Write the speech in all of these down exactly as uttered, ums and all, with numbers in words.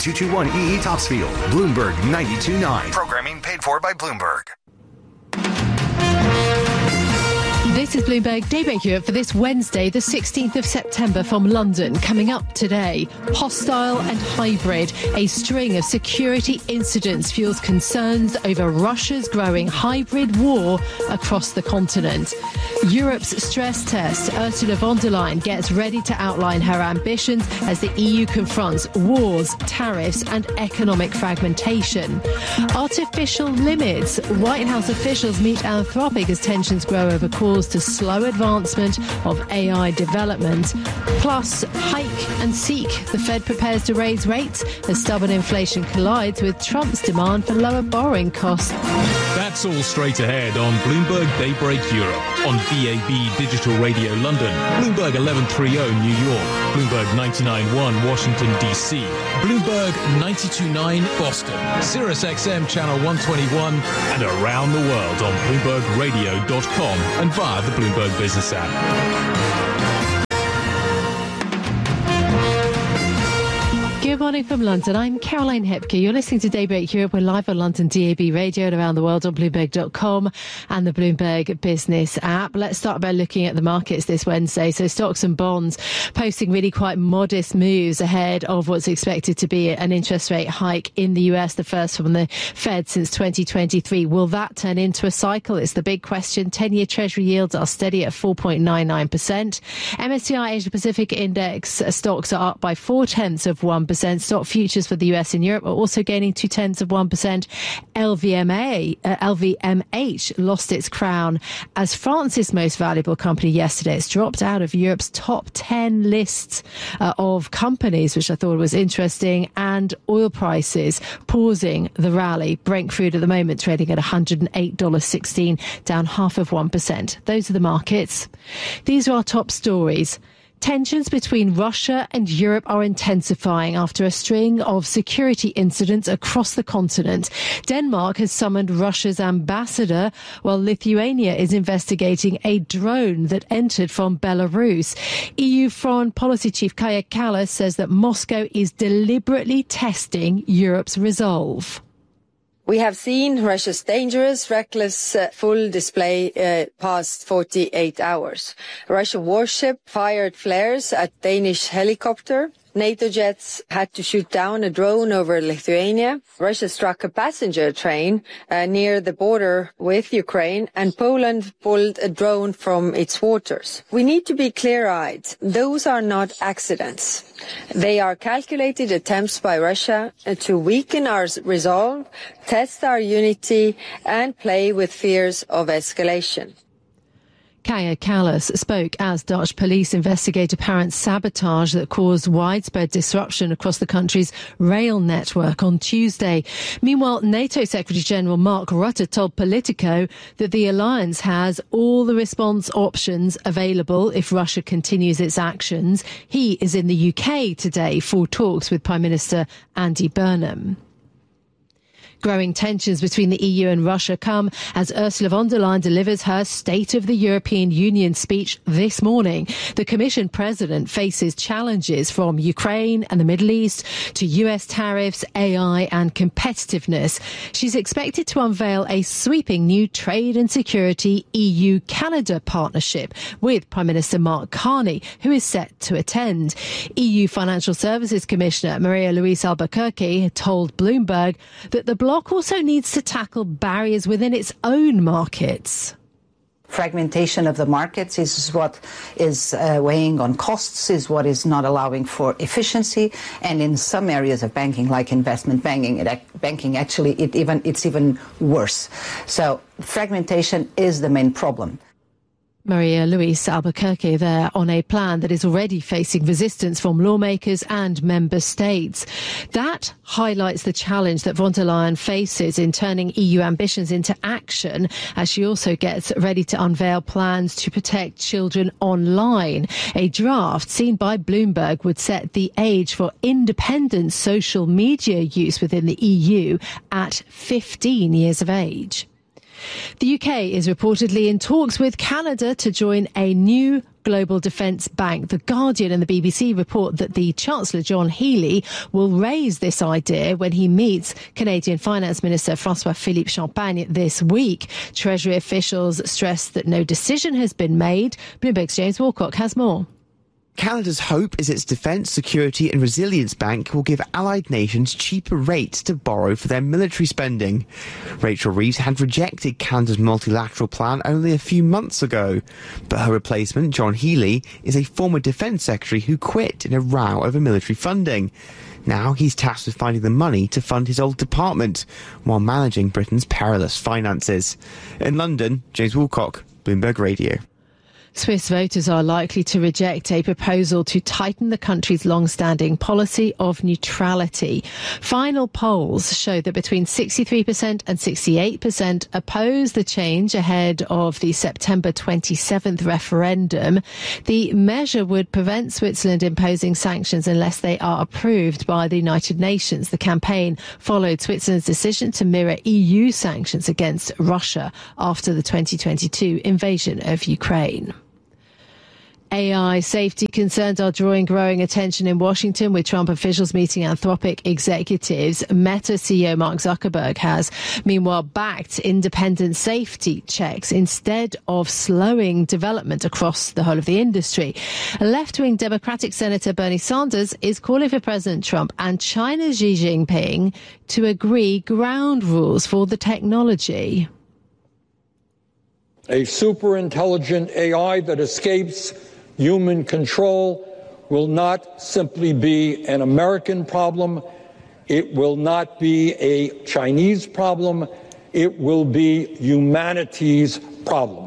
two two one E E Topsfield. Bloomberg ninety-two point nine. Programming paid for by Bloomberg. This is Bloomberg Daybreak Europe for this Wednesday, the sixteenth of September from London. Coming up today, hostile and hybrid. A string of security incidents fuels concerns over Russia's growing hybrid war across the continent. Europe's stress test. Ursula von der Leyen gets ready to outline her ambitions as the E U confronts wars, tariffs and economic fragmentation. Artificial limits. White House officials meet Anthropic as tensions grow over calls to slow advancement of A I development. Plus, hike and seek. The Fed prepares to raise rates as stubborn inflation collides with Trump's demand for lower borrowing costs. That's all straight ahead on Bloomberg Daybreak Europe on D A B Digital Radio London, Bloomberg eleven thirty New York, Bloomberg ninety-nine point one Washington D C, Bloomberg ninety-two point nine Boston, Sirius X M Channel one twenty-one, and around the world on Bloomberg Radio dot com and via the Bloomberg Business app. Good morning from London. I'm Caroline Hepke. You're listening to Daybreak Europe. We're live on London D A B Radio and around the world on Bloomberg dot com and the Bloomberg Business app. Let's start by looking at the markets this Wednesday. So stocks and bonds posting really quite modest moves ahead of what's expected to be an interest rate hike in the U S, the first from the Fed since twenty twenty-three. Will that turn into a cycle? It's the big question. ten-year Treasury yields are steady at four point nine nine percent. M S C I Asia Pacific Index stocks are up by four tenths of one percent. Stock futures for the U S and Europe are also gaining two tenths of one percent. L V M A, uh, L V M H lost its crown as France's most valuable company yesterday. It's dropped out of Europe's top ten lists uh, of companies, which I thought was interesting. And oil prices pausing the rally. Brent crude at the moment trading at one hundred eight dollars sixteen, down half of one percent. Those are the markets. These are our top stories. Tensions between Russia and Europe are intensifying after a string of security incidents across the continent. Denmark has summoned Russia's ambassador, while Lithuania is investigating a drone that entered from Belarus. E U Foreign Policy Chief Kaja Kallas says that Moscow is deliberately testing Europe's resolve. We have seen Russia's dangerous, reckless, uh, full display uh, past forty-eight hours. A Russian warship fired flares at Danish helicopter. NATO jets had to shoot down a drone over Lithuania. Russia struck a passenger train uh, near the border with Ukraine, and Poland pulled a drone from its waters. We need to be clear-eyed. Those are not accidents. They are calculated attempts by Russia to weaken our resolve, test our unity, and play with fears of escalation. Kaja Kallas spoke as Dutch police investigate apparent sabotage that caused widespread disruption across the country's rail network on Tuesday. Meanwhile, NATO Secretary-General Mark Rutte told Politico that the alliance has all the response options available if Russia continues its actions. He is in the U K today for talks with Prime Minister Andy Burnham. Growing tensions between the E U and Russia come as Ursula von der Leyen delivers her State of the European Union speech this morning. The Commission President faces challenges from Ukraine and the Middle East to U S tariffs, A I and competitiveness. She's expected to unveil a sweeping new trade and security E U-Canada partnership with Prime Minister Mark Carney, who is set to attend. E U Financial Services Commissioner Maria-Louise Albuquerque told Bloomberg that the bloc also needs to tackle barriers within its own markets. Fragmentation of the markets is what is uh, weighing on costs, is what is not allowing for efficiency, and in some areas of banking, like investment banking, it, banking actually it even it's even worse. So fragmentation is the main problem. Maria-Louise Albuquerque there on a plan that is already facing resistance from lawmakers and member states. That highlights the challenge that von der Leyen faces in turning E U ambitions into action as she also gets ready to unveil plans to protect children online. A draft seen by Bloomberg would set the age for independent social media use within the E U at fifteen years of age. The U K is reportedly in talks with Canada to join a new global defence bank. The Guardian and the B B C report that the Chancellor, John Healey, will raise this idea when he meets Canadian Finance Minister François-Philippe Champagne this week. Treasury officials stress that no decision has been made. Bloomberg's James Walcock has more. Canada's hope is its Defence, Security and Resilience Bank will give allied nations cheaper rates to borrow for their military spending. Rachel Reeves had rejected Canada's multilateral plan only a few months ago, but her replacement, John Healey, is a former Defence Secretary who quit in a row over military funding. Now he's tasked with finding the money to fund his old department, while managing Britain's perilous finances. In London, James Woolcock, Bloomberg Radio. Swiss voters are likely to reject a proposal to tighten the country's long-standing policy of neutrality. Final polls show that between sixty-three percent and sixty-eight percent oppose the change ahead of the September twenty-seventh referendum. The measure would prevent Switzerland imposing sanctions unless they are approved by the United Nations. The campaign followed Switzerland's decision to mirror E U sanctions against Russia after the twenty twenty-two invasion of Ukraine. A I safety concerns are drawing growing attention in Washington, with Trump officials meeting Anthropic executives. Meta C E O Mark Zuckerberg has, meanwhile, backed independent safety checks instead of slowing development across the whole of the industry. Left-wing Democratic Senator Bernie Sanders is calling for President Trump and China's Xi Jinping to agree ground rules for the technology. A super-intelligent A I that escapes human control will not simply be an American problem. It will not be a Chinese problem. It will be humanity's problem.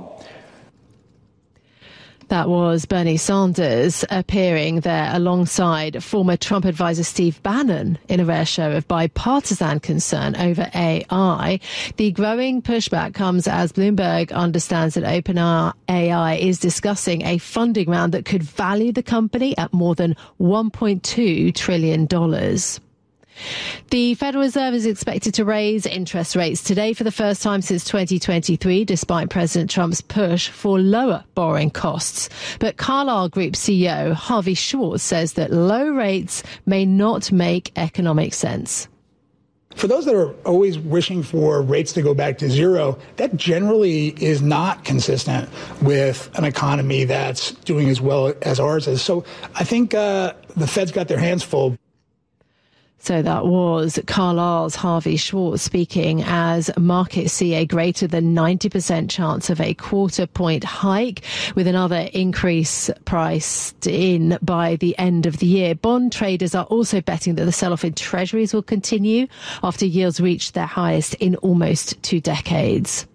That was Bernie Sanders appearing there alongside former Trump advisor Steve Bannon in a rare show of bipartisan concern over A I. The growing pushback comes as Bloomberg understands that OpenAI is discussing a funding round that could value the company at more than one point two trillion dollars. The Federal Reserve is expected to raise interest rates today for the first time since twenty twenty-three, despite President Trump's push for lower borrowing costs. But Carlyle Group C E O Harvey Schwartz says that low rates may not make economic sense. For those that are always wishing for rates to go back to zero, that generally is not consistent with an economy that's doing as well as ours is. So I think uh, the Fed's got their hands full. So that was Carlyle's Harvey Schwartz speaking as markets see a greater than ninety percent chance of a quarter point hike, with another increase priced in by the end of the year. Bond traders are also betting that the sell-off in treasuries will continue after yields reached their highest in almost two decades.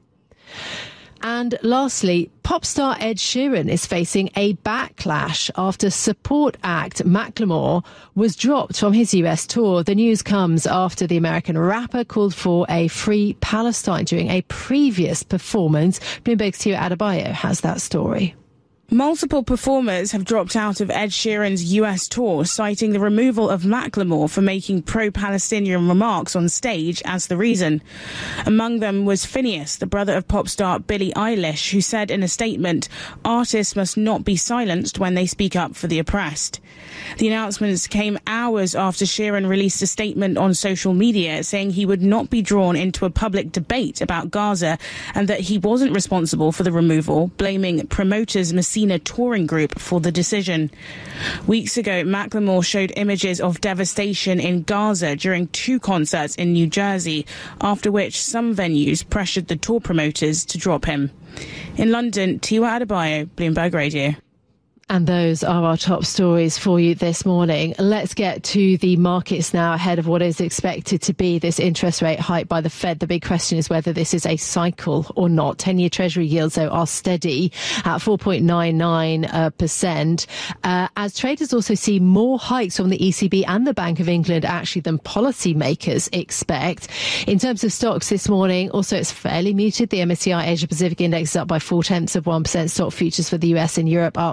And lastly, pop star Ed Sheeran is facing a backlash after support act Macklemore was dropped from his U S tour. The news comes after the American rapper called for a free Palestine during a previous performance. Bloomberg's Tia Adebayo has that story. Multiple performers have dropped out of Ed Sheeran's U S tour, citing the removal of Macklemore for making pro-Palestinian remarks on stage as the reason. Among them was Phineas, the brother of pop star Billie Eilish, who said in a statement, "Artists must not be silenced when they speak up for the oppressed." The announcements came hours after Sheeran released a statement on social media saying he would not be drawn into a public debate about Gaza and that he wasn't responsible for the removal, blaming promoters Messina Touring Group for the decision. Weeks ago, Macklemore showed images of devastation in Gaza during two concerts in New Jersey, after which some venues pressured the tour promoters to drop him. In London, Tiwa Adebayo, Bloomberg Radio. And those are our top stories for you this morning. Let's get to the markets now ahead of what is expected to be this interest rate hike by the Fed. The big question is whether this is a cycle or not. ten-year Treasury yields, though, are steady at four point nine nine percent, uh, as traders also see more hikes from the E C B and the Bank of England actually than policymakers expect. In terms of stocks this morning, also it's fairly muted. The M S C I Asia Pacific Index is up by four tenths of one percent. Stock futures for the U S and Europe are also up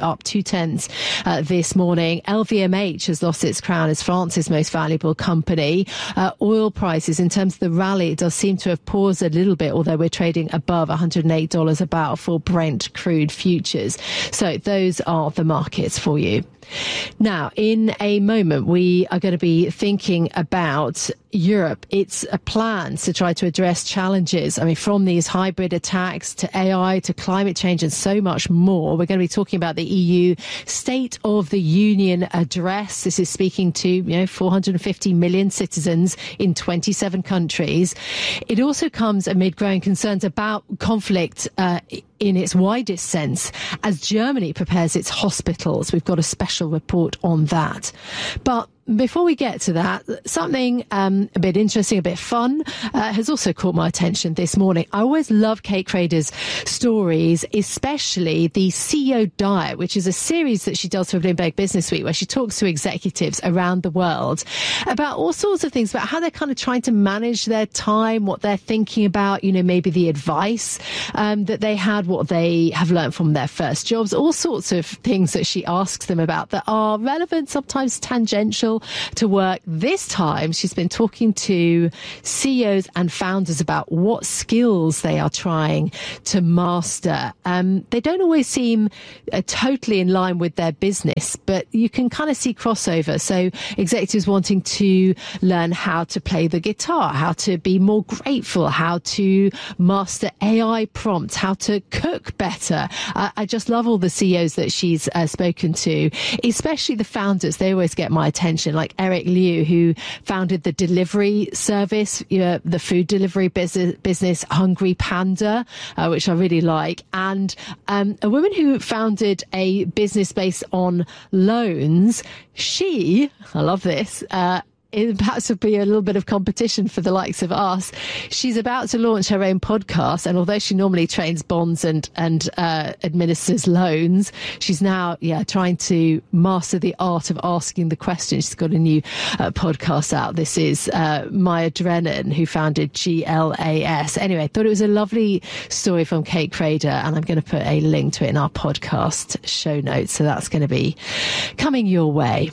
up two tenths uh, this morning. L V M H has lost its crown as France's most valuable company. Uh, oil prices, in terms of the rally, it does seem to have paused a little bit, although we're trading above one hundred eight dollars a barrel for Brent crude futures. So those are the markets for you. Now, in a moment, we are going to be thinking about Europe. It's a plan to try to address challenges. I mean, from these hybrid attacks to A I to climate change and so much more. We're going to be talking about the E U State of the Union address. This is speaking to, you know, four hundred fifty million citizens in twenty-seven countries. It also comes amid growing concerns about conflict uh, in its widest sense as Germany prepares its hospitals. We've got a special report on that. But before we get to that, something um, a bit interesting, a bit fun, uh, has also caught my attention this morning. I always love Kate Crader's stories, especially the C E O Diet, which is a series that she does for Bloomberg Business Week, where she talks to executives around the world about all sorts of things, about how they're kind of trying to manage their time, what they're thinking about, you know, maybe the advice um, that they had, what they have learned from their first jobs, all sorts of things that she asks them about that are relevant, sometimes tangential to work. This time, she's been talking to C E Os and founders about what skills they are trying to master. Um, they don't always seem uh, totally in line with their business, but you can kind of see crossover. So executives wanting to learn how to play the guitar, how to be more grateful, how to master A I prompts, how to cook better. Uh, I just love all the C E Os that she's uh, spoken to, especially the founders. They always get my attention, like Eric Liu, who founded the delivery service, you know, the food delivery business, business Hungry Panda, uh, which I really like, and um, a woman who founded a business based on loans. She, I love this, uh, it perhaps would be a little bit of competition for the likes of us. She's about to launch her own podcast, and although she normally trains bonds and and uh, administers loans, she's now yeah trying to master the art of asking the question. She's got a new uh, podcast out. This is uh, Maya Drennan, who founded G L A S. Anyway, I thought it was a lovely story from Kate Crader, and I'm going to put a link to it in our podcast show notes. So that's going to be coming your way.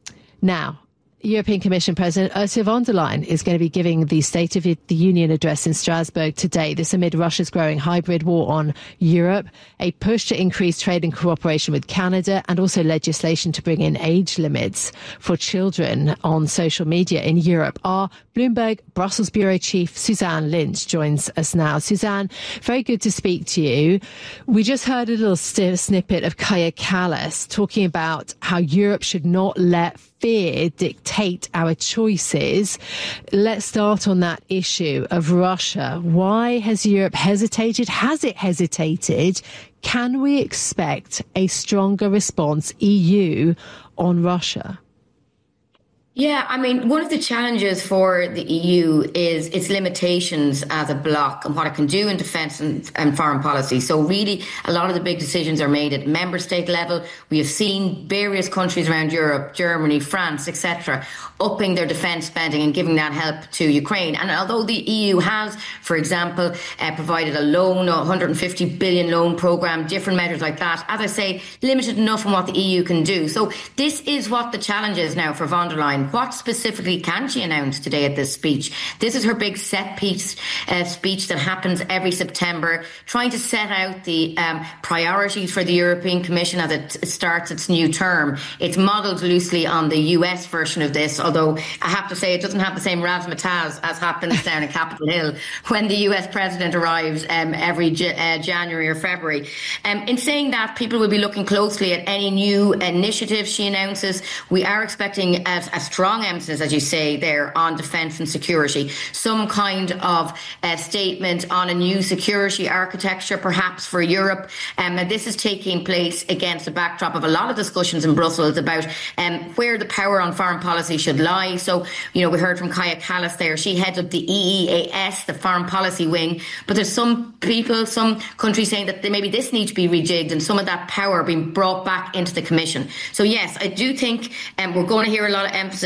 Now, European Commission President Ursula von der Leyen is going to be giving the State of the Union address in Strasbourg today. This amid Russia's growing hybrid war on Europe, a push to increase trade and cooperation with Canada, and also legislation to bring in age limits for children on social media in Europe. Our Bloomberg Brussels Bureau Chief Suzanne Lynch joins us now. Suzanne, very good to speak to you. We just heard a little st- snippet of Kaja Kallas talking about how Europe should not let fear dictate our choices. Let's start on that issue of Russia. Why has Europe hesitated? Has it hesitated? Can we expect a stronger response, E U, on Russia? Yeah, I mean, one of the challenges for the E U is its limitations as a bloc and what it can do in defence and, and foreign policy. So really, a lot of the big decisions are made at member state level. We have seen various countries around Europe, Germany, France, et cetera, upping their defence spending and giving that help to Ukraine. And although the E U has, for example, uh, provided a loan, a one hundred fifty billion loan programme, different measures like that, as I say, limited enough in what the E U can do. So this is what the challenge is now for von der Leyen. What specifically can she announce today at this speech? This is her big set piece uh, speech that happens every September, trying to set out the um, priorities for the European Commission as it starts its new term. It's modelled loosely on the U S version of this, although I have to say it doesn't have the same razzmatazz as happens down in Capitol Hill when the U S president arrives um, every J- uh, January or February. Um, in saying that, people will be looking closely at any new initiatives she announces. We are expecting a, a strong emphasis, as you say, there on defence and security. Some kind of uh, statement on a new security architecture, perhaps for Europe. Um, and this is taking place against the backdrop of a lot of discussions in Brussels about um, where the power on foreign policy should lie. So, you know, we heard from Kaja Kallas there. She heads up the E E A S, the foreign policy wing. But there's some people, some countries saying that maybe this needs to be rejigged and some of that power being brought back into the Commission. So, yes, I do think um, we're going to hear a lot of emphasis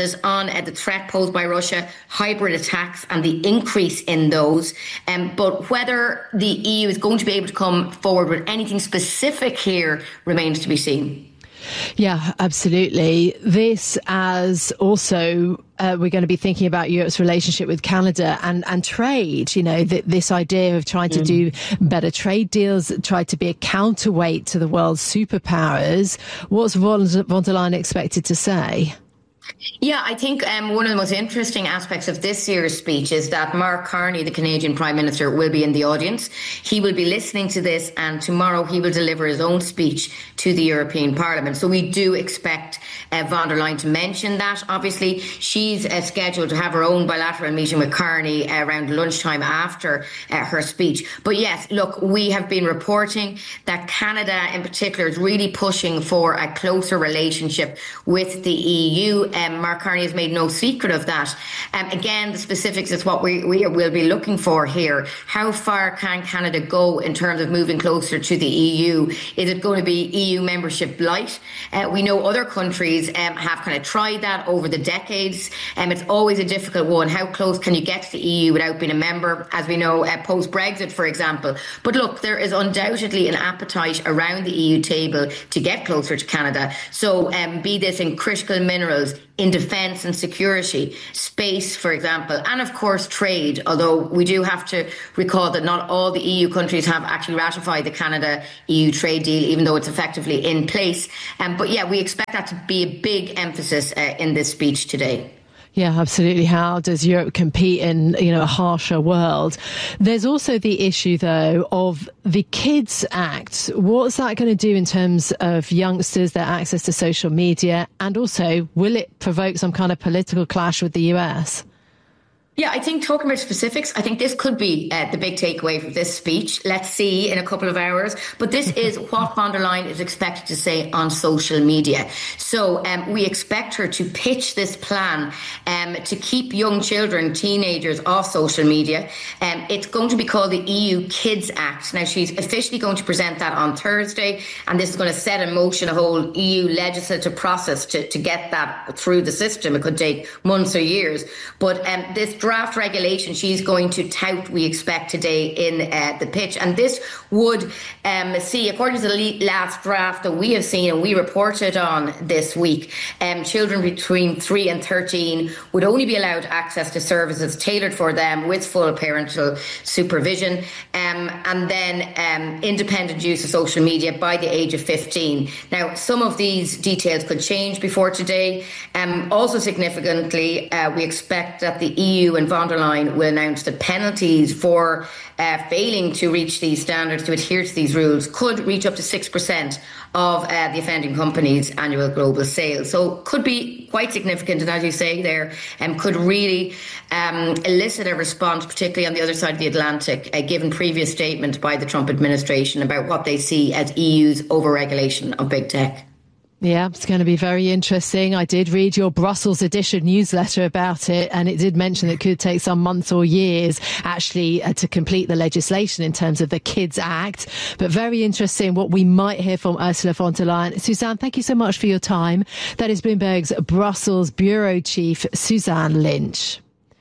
emphasis on uh, the threat posed by Russia, hybrid attacks and the increase in those. Um, but whether the E U is going to be able to come forward with anything specific here remains to be seen. Yeah, absolutely. This as also uh, we're going to be thinking about Europe's relationship with Canada and, and trade, you know, th- this idea of trying to mm. do better trade deals, try to be a counterweight to the world's superpowers. What's von, von der Leyen expected to say? Yeah, I think um, one of the most interesting aspects of this year's speech is that Mark Carney, the Canadian Prime Minister, will be in the audience. He will be listening to this, and tomorrow he will deliver his own speech to the European Parliament. So we do expect uh, von der Leyen to mention that. Obviously, she's uh, scheduled to have her own bilateral meeting with Carney uh, around lunchtime after uh, her speech. But yes, look, we have been reporting that Canada in particular is really pushing for a closer relationship with the E U. Um, Mark Carney has made no secret of that. Um, again, the specifics is what we, we will be looking for here. How far can Canada go in terms of moving closer to the E U? Is it going to be E U membership light? Uh, we know other countries um, have kind of tried that over the decades. Um, it's always a difficult one. How close can you get to the E U without being a member? As we know, uh, post-Brexit, for example. But look, there is undoubtedly an appetite around the E U table to get closer to Canada. So um, be this in critical minerals, in defence and security, space, for example, and of course trade, although we do have to recall that not all the E U countries have actually ratified the Canada E U trade deal, even though it's effectively in place. Um, but yeah, we expect that to be a big emphasis uh, in this speech today. Yeah, absolutely. How does Europe compete in, you know, a harsher world? There's also the issue, though, of the Kids Act. What's that going to do in terms of youngsters, their access to social media? And also, will it provoke some kind of political clash with the U S? Yeah, I think talking about specifics, I think this could be uh, the big takeaway from this speech. Let's see in a couple of hours. But this is what von der Leyen is expected to say on social media. So um, we expect her to pitch this plan um, to keep young children, teenagers off social media. Um, it's going to be called the E U Kids Act. Now, she's officially going to present that on Thursday, and this is going to set in motion a whole E U legislative process to, to get that through the system. It could take months or years. But um, this draft regulation she's going to tout, we expect today in uh, the pitch. And this would um, see, according to the last draft that we have seen and we reported on this week, um, children between three and thirteen would only be allowed access to services tailored for them with full parental supervision, um, and then um, independent use of social media by the age of fifteen. Now, some of these details could change before today. Um, also significantly, uh, we expect that the E U and von der Leyen will announce that penalties for uh, failing to reach these standards, to adhere to these rules, could reach up to six percent of uh, the offending company's annual global sales. So could be quite significant, and as you say there, um, could really um, elicit a response, particularly on the other side of the Atlantic, uh, given previous statement by the Trump administration about what they see as E U's overregulation of big tech. Yeah, it's going to be very interesting. I did read your Brussels edition newsletter about it, and it did mention it could take some months or years actually uh, to complete the legislation in terms of the Kids Act. But very interesting what we might hear from Ursula von der Leyen. Suzanne, thank you so much for your time. That is Bloomberg's Brussels Bureau Chief, Suzanne Lynch.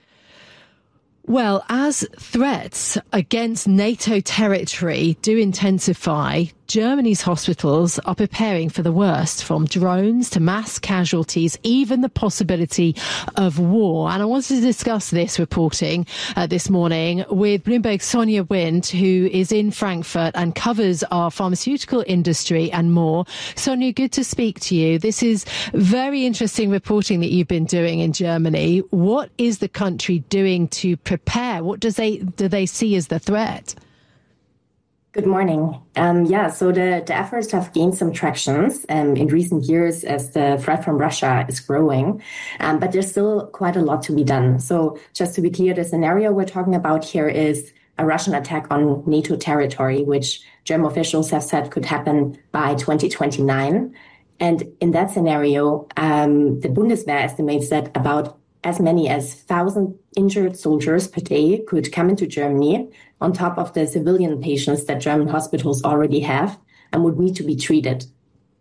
Well, as threats against NATO territory do intensify, Germany's hospitals are preparing for the worst, from drones to mass casualties, even the possibility of war. And I wanted to discuss this reporting uh, this morning with Bloomberg's Sonia Wind, who is in Frankfurt and covers our pharmaceutical industry and more. Sonia, good to speak to you. This is very interesting reporting that you've been doing in Germany. What is the country doing to prepare? What does they do they see as the threat? Good morning. Um, yeah, so the, the efforts have gained some tractions um, in recent years as the threat from Russia is growing, um, but there's still quite a lot to be done. So just to be clear, the scenario we're talking about here is a Russian attack on NATO territory, which German officials have said could happen by twenty twenty-nine. And in that scenario, um, the Bundeswehr estimates that about as many as one thousand injured soldiers per day could come into Germany on top of the civilian patients that German hospitals already have and would need to be treated.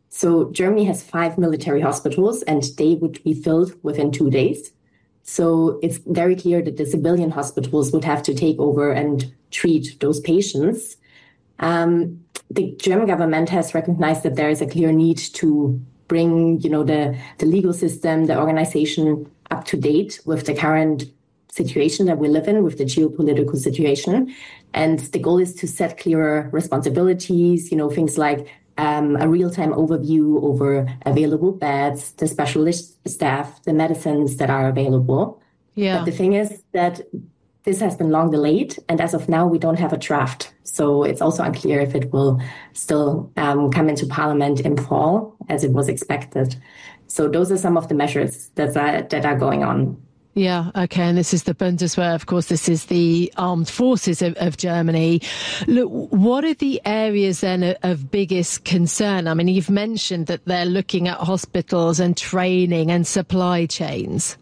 So Germany has five military hospitals, and they would be filled within two days. So it's very clear that the civilian hospitals would have to take over and treat those patients. Um, the German government has recognized that there is a clear need to bring, you know, the, the legal system, the organization up to date with the current situation that we live in, with the geopolitical situation. And the goal is to set clearer responsibilities, you know, things like um, a real-time overview over available beds, the specialist staff, the medicines that are available. Yeah. But the thing is that this has been long delayed, and as of now, we don't have a draft. So it's also unclear if it will still um, come into Parliament in fall, as it was expected. So those are some of the measures that are, that are going on. Yeah, okay, and this is the Bundeswehr, of course, this is the armed forces of, of Germany. Look, what are the areas then of, of biggest concern? I mean, you've mentioned that they're looking at hospitals and training and supply chains.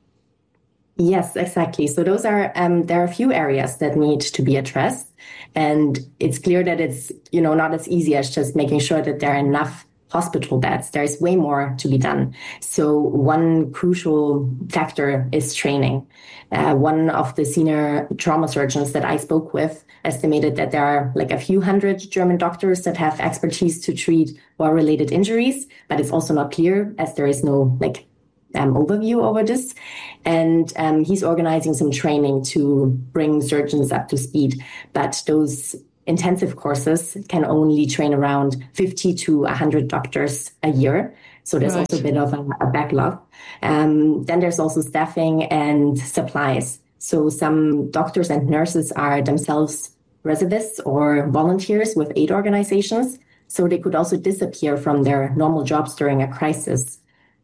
Yes, exactly. So those are, um, there are a few areas that need to be addressed. And it's clear that it's, you know, not as easy as just making sure that there are enough hospital beds. There's way more to be done. So one crucial factor is training. Uh, one of the senior trauma surgeons that I spoke with estimated that there are like a few hundred German doctors that have expertise to treat war-related injuries, but it's also not clear as there is no like um, overview over this. And um, he's organizing some training to bring surgeons up to speed. But those intensive courses can only train around fifty to one hundred doctors a year. So there's right. also a bit of a, a backlog. Um, then there's also staffing and supplies. So some doctors and nurses are themselves reservists or volunteers with aid organizations. So they could also disappear from their normal jobs during a crisis.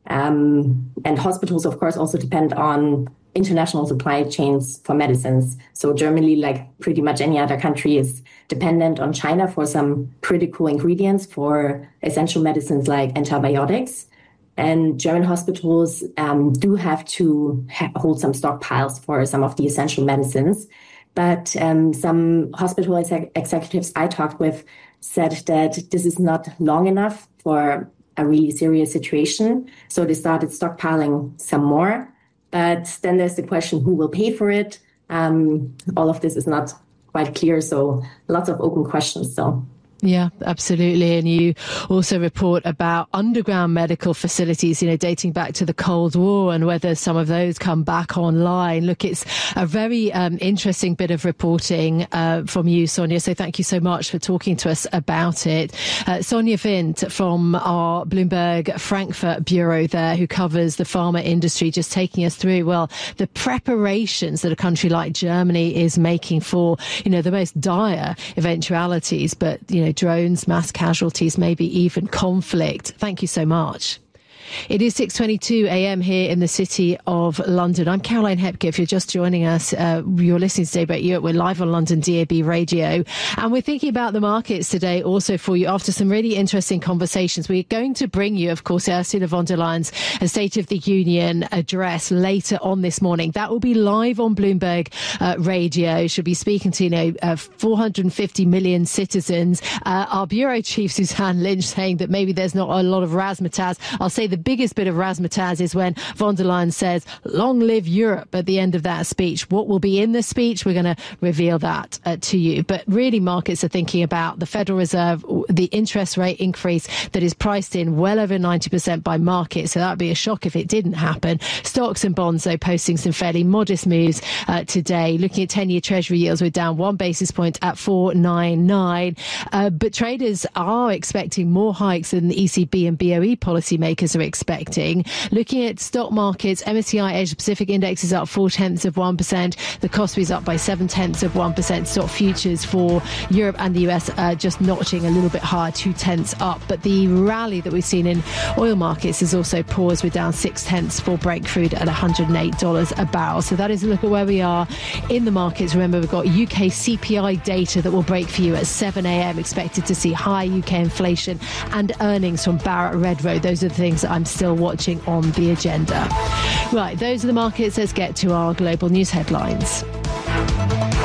Um, and hospitals, of course, also depend on international supply chains for medicines. So Germany, like pretty much any other country, is dependent on China for some critical ingredients for essential medicines like antibiotics. And German hospitals um, do have to ha- hold some stockpiles for some of the essential medicines. But um, some hospital exec- executives I talked with said that this is not long enough for a really serious situation. So they started stockpiling some more. But then there's the question, who will pay for it? Um, all of this is not quite clear. So lots of open questions still. Yeah, absolutely. And you also report about underground medical facilities, you know, dating back to the Cold War and whether some of those come back online. Look, it's a very um, interesting bit of reporting uh, from you, Sonia. So thank you so much for talking to us about it. Uh, Sonia Vint from our Bloomberg Frankfurt bureau there, who covers the pharma industry, just taking us through, well, the preparations that a country like Germany is making for, you know, the most dire eventualities, but, you know, drones, mass casualties, maybe even conflict. Thank you so much. It is six twenty-two a.m. here in the city of London. I'm Caroline Hepke. If you're just joining us, uh, you're listening to Daybreak Europe. We're live on London D A B Radio. And we're thinking about the markets today also for you after some really interesting conversations. We're going to bring you, of course, Ursula von der Leyen's State of the Union address later on this morning. That will be live on Bloomberg uh, Radio. She'll be speaking to, you know, uh, four hundred fifty million citizens. Uh, our bureau chief, Suzanne Lynch, saying that maybe there's not a lot of razzmatazz. I'll say the biggest bit of razzmatazz is when von der Leyen says, long live Europe, at the end of that speech. What will be in the speech? We're going to reveal that uh, to you. But really, markets are thinking about the Federal Reserve, the interest rate increase that is priced in well over ninety percent by markets. So that would be a shock if it didn't happen. Stocks and bonds, though, posting some fairly modest moves uh, today. Looking at ten-year Treasury yields, we're down one basis point at four ninety-nine. Uh, but traders are expecting more hikes than the E C B and B O E policymakers are expecting. Looking at stock markets, M S C I Asia Pacific Index is up four tenths of one percent. The Kospi is up by seven tenths of one percent. Stock futures for Europe and the U S uh, just notching a little bit higher, two tenths up. But the rally that we've seen in oil markets is also paused. We're down six tenths for Brent crude at one hundred eight dollars a barrel. So that is a look at where we are in the markets. Remember, we've got U K C P I data that will break for you at seven a.m. Expected to see high U K inflation and earnings from Barratt Redrow. Those are the things that I'm still watching on the agenda. Right, those are the markets. Let's get to our global news headlines.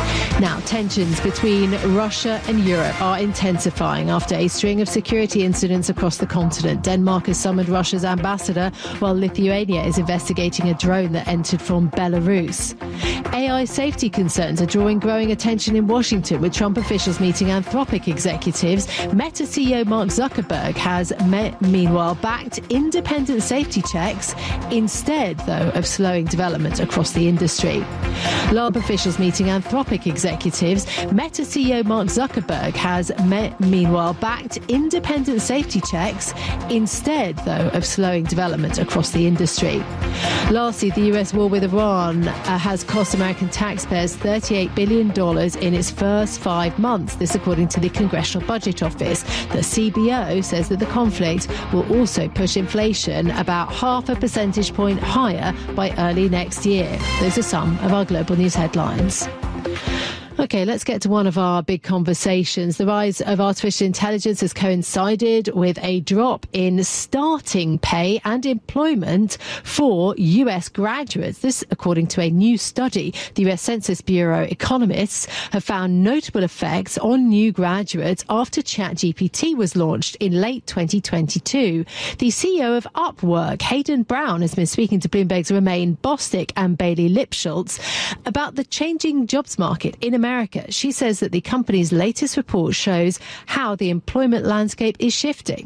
Now, tensions between Russia and Europe are intensifying after a string of security incidents across the continent. Denmark has summoned Russia's ambassador, while Lithuania is investigating a drone that entered from Belarus. A I safety concerns are drawing growing attention in Washington, with Trump officials meeting Anthropic executives. Meta C E O Mark Zuckerberg has, me- meanwhile, backed independent safety checks instead, though, of slowing development across the industry. Lab officials meeting Anthropic executives. Meta C E O Mark Zuckerberg has, me- meanwhile, backed independent safety checks instead, though, of slowing development across the industry. Lastly, the U S war with Iran uh, has cost American taxpayers thirty-eight billion dollars in its first five months. This according to the Congressional Budget Office. The C B O says that the conflict will also push inflation about half a percentage point higher by early next year. Those are some of our global news headlines. OK, let's get to one of our big conversations. The rise of artificial intelligence has coincided with a drop in starting pay and employment for U S graduates. This, according to a new study. The U S Census Bureau economists have found notable effects on new graduates after ChatGPT was launched in late twenty twenty-two. The C E O of Upwork, Hayden Brown, has been speaking to Bloomberg's Romaine Bostick and Bailey Lipschultz about the changing jobs market in America. America. She says that the company's latest report shows how the employment landscape is shifting.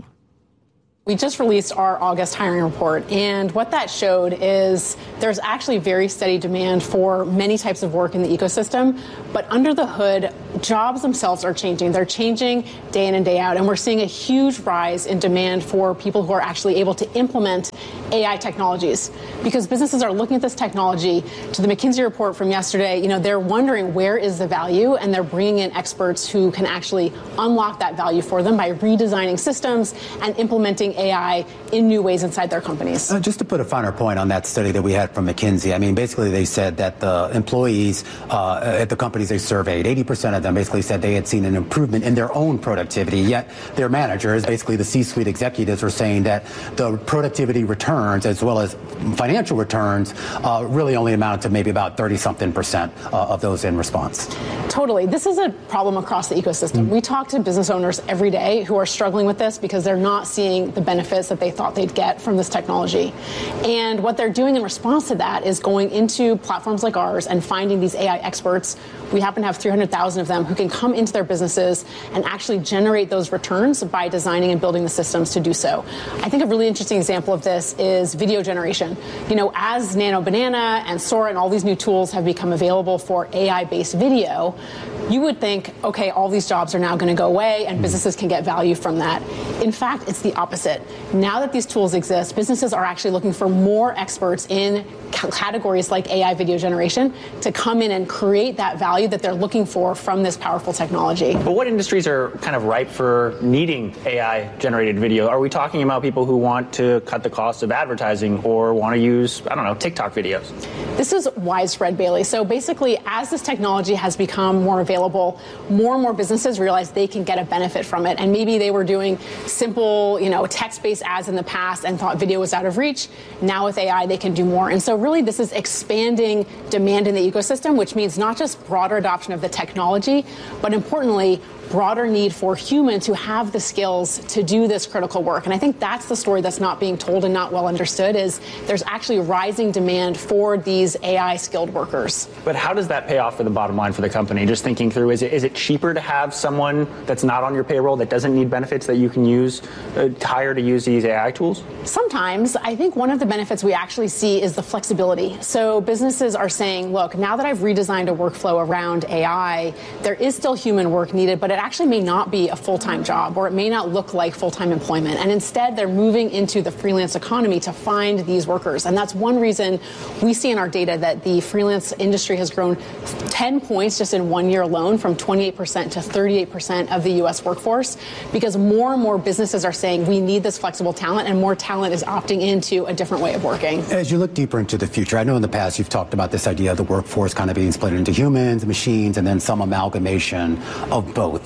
We just released our August hiring report, and what that showed is there's actually very steady demand for many types of work in the ecosystem, but under the hood, jobs themselves are changing. They're changing day in and day out, and we're seeing a huge rise in demand for people who are actually able to implement A I technologies, because businesses are looking at this technology. To the McKinsey report from yesterday, you know, they're wondering where is the value, and they're bringing in experts who can actually unlock that value for them by redesigning systems and implementing A I in new ways inside their companies. Uh, just to put a finer point on that study that we had from McKinsey, I mean, basically they said that the employees uh, at the companies they surveyed, eighty percent of them basically said they had seen an improvement in their own productivity, yet their managers, basically the C-suite executives, are saying that the productivity returns as well as financial returns uh, really only amount to maybe about thirty-something percent uh, of those in response. Totally. This is a problem across the ecosystem. Mm-hmm. We talk to business owners every day who are struggling with this because they're not seeing the benefits that they thought they'd get from this technology. And what they're doing in response to that is going into platforms like ours and finding these A I experts. We happen to have three hundred thousand of them who can come into their businesses and actually generate those returns by designing and building the systems to do so. I think a really interesting example of this is video generation. You know, as Nano Banana and Sora and all these new tools have become available for A I-based video, you would think, okay, all these jobs are now going to go away and businesses can get value from that. In fact, it's the opposite. Now that these tools exist, businesses are actually looking for more experts in categories like A I video generation to come in and create that value that they're looking for from this powerful technology. But what industries are kind of ripe for needing A I-generated video? Are we talking about people who want to cut the cost of advertising or want to use, I don't know, TikTok videos? This is widespread, Bailey. So basically, as this technology has become more available, more and more businesses realize they can get a benefit from it. And maybe they were doing simple, you know, text-based ads in the past and thought video was out of reach. Now with A I, they can do more. And so really, this is expanding demand in the ecosystem, which means not just broader adoption of the technology, but importantly, broader need for humans who have the skills to do this critical work. And I think that's the story that's not being told and not well understood, is there's actually rising demand for these A I skilled workers. But how does that pay off for the bottom line for the company? Just thinking through, is it is it cheaper to have someone that's not on your payroll that doesn't need benefits that you can use, uh, hire to use these A I tools? Sometimes. I think one of the benefits we actually see is the flexibility. So businesses are saying, look, now that I've redesigned a workflow around A I, there is still human work needed, but it actually may not be a full-time job, or it may not look like full-time employment. And instead, they're moving into the freelance economy to find these workers. And that's one reason we see in our data that the freelance industry has grown ten points just in one year alone, from twenty-eight percent to thirty-eight percent of the U S workforce, because more and more businesses are saying we need this flexible talent, and more talent is opting into a different way of working. As you look deeper into the future, I know in the past you've talked about this idea of the workforce kind of being split into humans, machines, and then some amalgamation of both.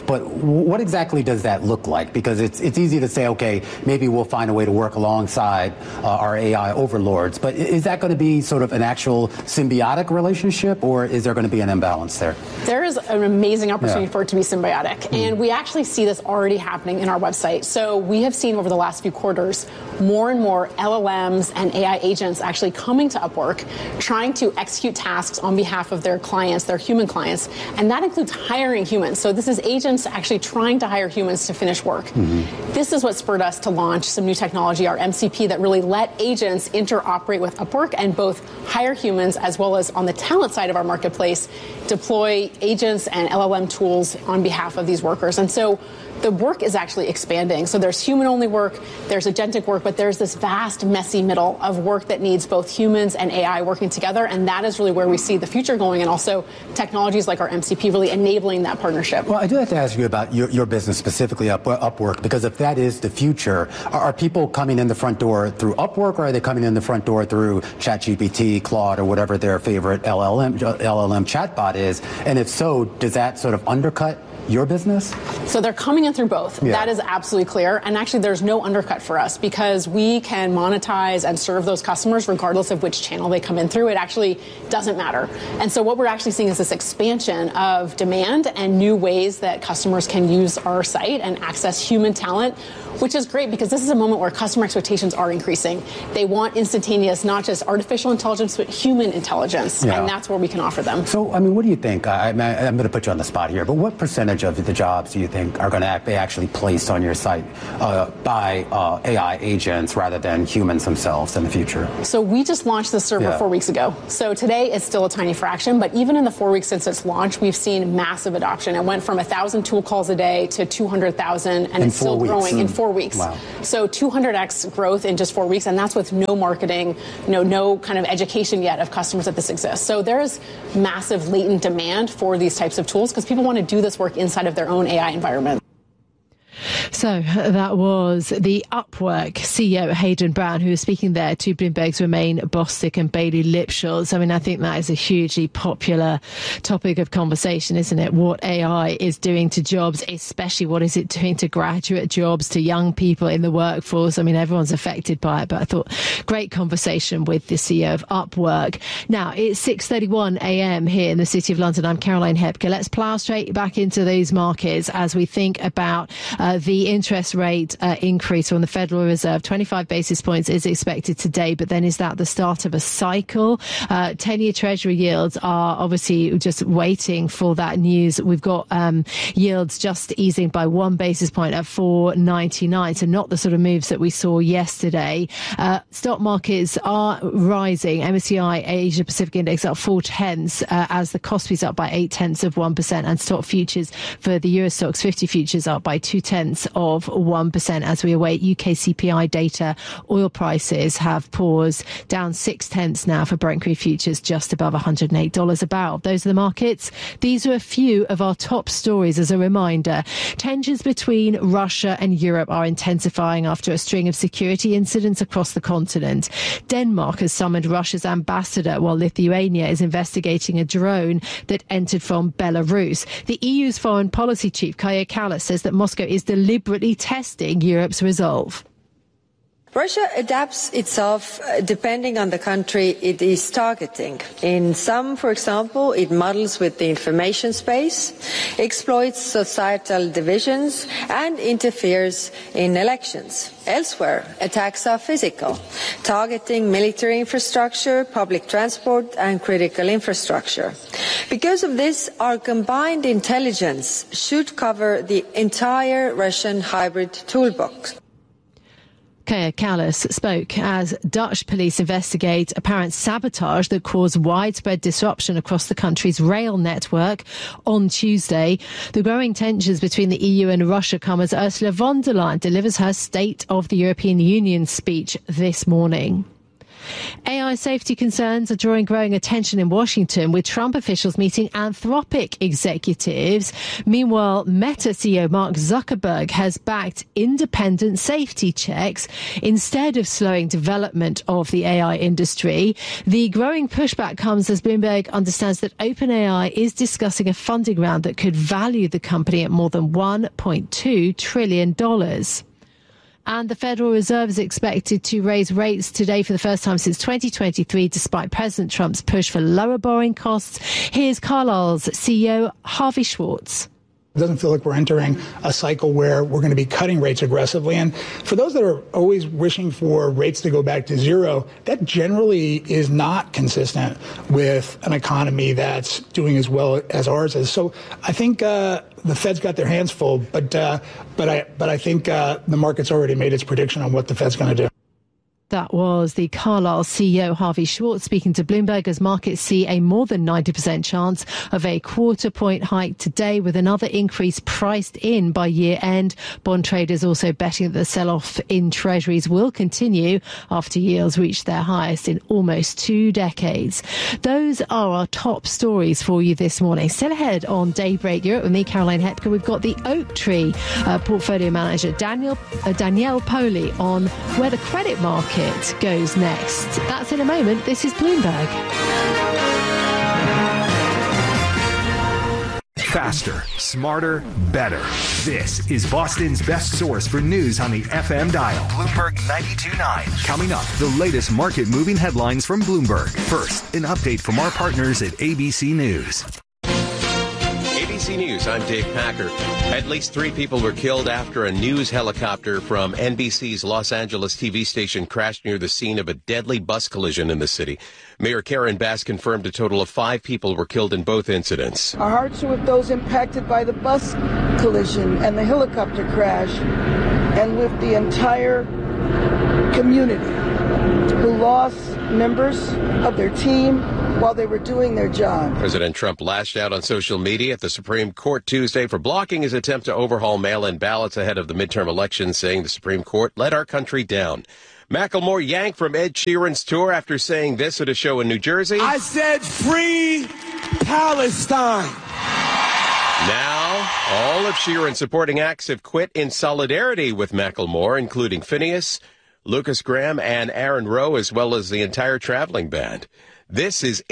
stuff. But what exactly does that look like? Because it's it's easy to say, okay, maybe we'll find a way to work alongside uh, our A I overlords. But is that going to be sort of an actual symbiotic relationship, or is there going to be an imbalance there? There is an amazing opportunity Yeah. for it to be symbiotic. Mm. And we actually see this already happening in our website. So we have seen over the last few quarters more and more L L Ms and A I agents actually coming to Upwork, trying to execute tasks on behalf of their clients, their human clients. And that includes hiring humans. So this is agents actually trying to hire humans to finish work. Mm-hmm. This is what spurred us to launch some new technology, our M C P, that really let agents interoperate with Upwork and both hire humans as well as on the talent side of our marketplace, deploy agents and L L M tools on behalf of these workers. And so the work is actually expanding. So there's human-only work, there's agentic work, but there's this vast, messy middle of work that needs both humans and A I working together, and that is really where we see the future going, and also technologies like our M C P really enabling that partnership. Well, I do have to ask you about your, your business, specifically Up, Upwork, because if that is the future, are, are people coming in the front door through Upwork, or are they coming in the front door through ChatGPT, Claude, or whatever their favorite L L M, L L M chatbot is? And if so, does that sort of undercut your business? So they're coming in through both. Yeah. That is absolutely clear. And actually, there's no undercut for us because we can monetize and serve those customers regardless of which channel they come in through. It actually doesn't matter. And so what we're actually seeing is this expansion of demand and new ways that customers can use our site and access human talent, which is great because this is a moment where customer expectations are increasing. They want instantaneous, not just artificial intelligence, but human intelligence. Yeah. And that's where we can offer them. So, I mean, what do you think? I, I'm going to put you on the spot here, but what percentage of the jobs do you think are going to be actually placed on your site uh, by uh, A I agents rather than humans themselves in the future? So we just launched this server Yeah. four weeks ago. So today it's still a tiny fraction, but even in the four weeks since its launch, we've seen massive adoption. It went from one thousand tool calls a day to two hundred thousand, and In it's still four weeks. growing in Mm. four weeks. Wow. So two hundred x growth in just four weeks, and that's with no marketing, you know, no kind of education yet of customers that this exists. So there is massive latent demand for these types of tools because people want to do this work inside of their own A I environment. So that was the Upwork C E O, Hayden Brown, who was speaking there to Bloomberg's Romain Bostick and Bailey Lipschutz. I mean, I think that is a hugely popular topic of conversation, isn't it? What A I is doing to jobs, especially what is it doing to graduate jobs, to young people in the workforce. I mean, everyone's affected by it, but I thought great conversation with the C E O of Upwork. Now, it's six thirty-one a m here in the City of London. I'm Caroline Hepker. Let's plough straight back into those markets as we think about uh, the interest rate uh, increase from the Federal Reserve. twenty-five basis points is expected today, but then is that the start of a cycle? Uh, ten-year Treasury yields are obviously just waiting for that news. We've got um, yields just easing by one basis point at four ninety-nine, so not the sort of moves that we saw yesterday. Uh, stock markets are rising. M S C I Asia Pacific Index up four tenths uh, as the Kospi up by eight tenths of one percent, and stock futures for the Euro Stoxx fifty futures up by two tenths of one percent as we await U K C P I data. Oil prices have paused, down six tenths now for Brent crude futures, just above one hundred eight dollars a barrel. Those are the markets. These are a few of our top stories. As a reminder, tensions between Russia and Europe are intensifying after a string of security incidents across the continent. Denmark has summoned Russia's ambassador, while Lithuania is investigating a drone that entered from Belarus. The E U's foreign policy chief, Kaja Kallas, says that Moscow is deliberately testing Europe's resolve. Russia adapts itself uh, depending on the country it is targeting. In some, for example, it muddles with the information space, exploits societal divisions, and interferes in elections. Elsewhere, attacks are physical, targeting military infrastructure, public transport, and critical infrastructure. Because of this, our combined intelligence should cover the entire Russian hybrid toolbox. Kaja Kallas spoke as Dutch police investigate apparent sabotage that caused widespread disruption across the country's rail network on Tuesday. The growing tensions between the E U and Russia come as Ursula von der Leyen delivers her State of the European Union speech this morning. A I safety concerns are drawing growing attention in Washington, with Trump officials meeting Anthropic executives. Meanwhile, Meta C E O Mark Zuckerberg has backed independent safety checks instead of slowing development of the A I industry. The growing pushback comes as Bloomberg understands that OpenAI is discussing a funding round that could value the company at more than one point two trillion dollars. And the Federal Reserve is expected to raise rates today for the first time since twenty twenty-three, despite President Trump's push for lower borrowing costs. Here's Carlyle's C E O, Harvey Schwartz. It doesn't feel like we're entering a cycle where we're going to be cutting rates aggressively. And for those that are always wishing for rates to go back to zero, that generally is not consistent with an economy that's doing as well as ours is. So I think uh, the Fed's got their hands full, but uh, but I but I think uh, the market's already made its prediction on what the Fed's going to do. That was the Carlyle C E O, Harvey Schwartz, speaking to Bloomberg as markets see a more than ninety percent chance of a quarter point hike today, with another increase priced in by year end. Bond traders also betting that the sell-off in treasuries will continue after yields reach their highest in almost two decades. Those are our top stories for you this morning. Still ahead on Daybreak Europe with me, Caroline Hepker. We've got the Oaktree uh, portfolio manager, Daniel, uh, Danielle Poli, on where the credit market goes next. That's in a moment. This is Bloomberg. Faster, smarter, better. This is Boston's best source for news on the F M dial. Bloomberg ninety-two point nine. Coming up, the latest market-moving headlines from Bloomberg. First, an update from our partners at A B C News. A B C News, I'm Dave Packer. At least three people were killed after a news helicopter from N B C's Los Angeles T V station crashed near the scene of a deadly bus collision in the city. Mayor Karen Bass confirmed a total of five people were killed in both incidents. Our hearts are with those impacted by the bus collision and the helicopter crash, and with the entire community who lost members of their team while they were doing their job. President Trump lashed out on social media at the Supreme Court Tuesday for blocking his attempt to overhaul mail-in ballots ahead of the midterm elections, saying the Supreme Court let our country down. Macklemore yanked from Ed Sheeran's tour after saying this at a show in New Jersey. I said free Palestine. Now, all of Sheeran's supporting acts have quit in solidarity with Macklemore, including Phineas, Lucas Graham, and Aaron Rowe, as well as the entire traveling band. This is